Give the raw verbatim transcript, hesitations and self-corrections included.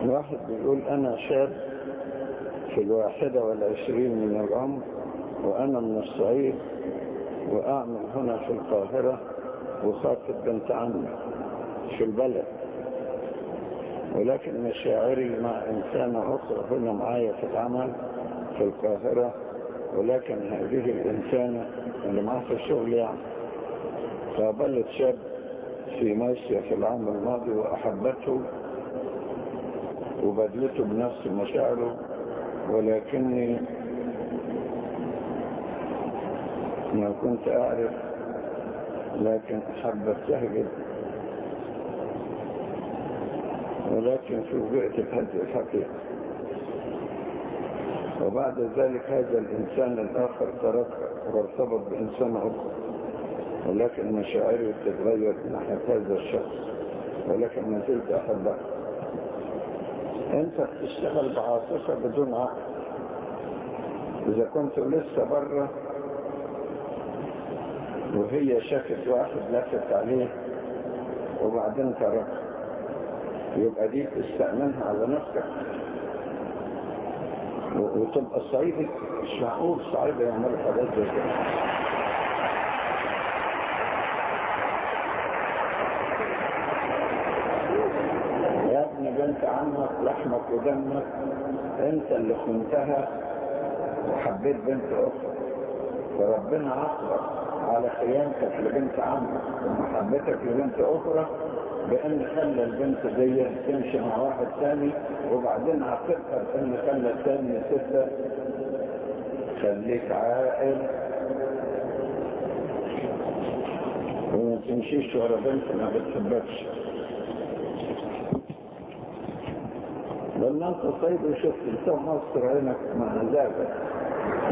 واحد بيقول أنا شاب في الواحدة والعشرين من العمر، وأنا من الصعيد وأعمل هنا في القاهرة، وخاطب بنت عمي في البلد، ولكن مشاعري مع إنسانة أخرى هنا معايا في العمل في القاهرة، ولكن هذه الإنسانة اللي معها في الشغل يعني قابلت شاب في مصر في العام الماضي وأحبته وبدلته بنفس مشاعره، ولكني ما كنت أعرف، لكن أحبتها جدا، ولكن فوجئت بهذه الحقيقة. وبعد ذلك هذا الإنسان الآخر تركها وارتبط بإنسان أخر، ولكن مشاعري تتغير ناحية هذا الشخص، ولكن ما زلت أحبها. أنت بتشتغل بعاطفة بدون عقل. إذا كنت لسه بره وهي شافت واحد لفت عليه وبعدين تركها، يبقى دي تستأمنها على نفسك وتبقى صعيدي. مش معقول صعيدة يعملوا حاجات زي كده. يا ابني بنت عمك لحمك ودمك، انت اللي خنتها وحبيت بنت اخرى، فربنا عاقبك على خيانتك لبنت عمك ومحبتك لبنت اخرى بان خلى البنت دي تمشي مع واحد ثاني، وبعدين عاقبها بان خلى الثاني ستة. خليك عاقل وما تمشيش ورا بنت ما بتحبكش. لما انت صيد وشفت انت مصر عينك مع ذلك